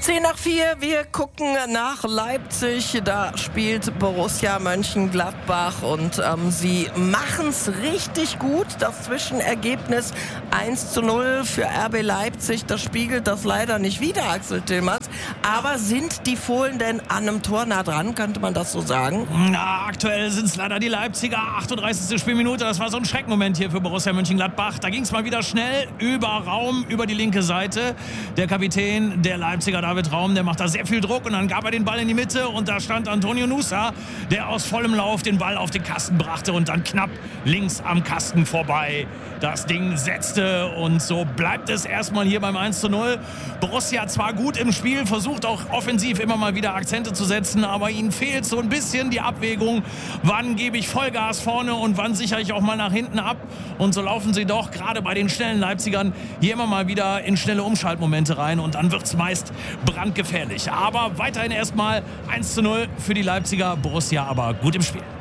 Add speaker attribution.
Speaker 1: 10:04, wir gucken nach Leipzig. Da spielt Borussia Mönchengladbach und sie machen es richtig gut. Das Zwischenergebnis 1:0 für RB Leipzig, das spiegelt das leider nicht wider, Axel Tillmanns. Aber sind die Fohlen denn an einem Tor nah dran, könnte man das so sagen?
Speaker 2: Na, aktuell sind es leider die Leipziger. 38. Spielminute, das war so ein Schreckmoment hier für Borussia Mönchengladbach. Da ging es mal wieder schnell über Raum, über die linke Seite. Der Kapitän der Leipziger, David Raum, der macht da sehr viel Druck und dann gab er den Ball in die Mitte und da stand Antonio Nusa, der aus vollem Lauf den Ball auf den Kasten brachte und dann knapp links am Kasten vorbei das Ding setzte und so bleibt es erstmal hier beim 1:0. Borussia zwar gut im Spiel, versucht auch offensiv immer mal wieder Akzente zu setzen, aber ihnen fehlt so ein bisschen die Abwägung, wann gebe ich Vollgas vorne und wann sichere ich auch mal nach hinten ab, und so laufen sie doch gerade bei den schnellen Leipzigern hier immer mal wieder in schnelle Umschaltmomente rein und dann wird es meist brandgefährlich. Aber weiterhin erstmal 1:0 für die Leipziger, Borussia aber gut im Spiel.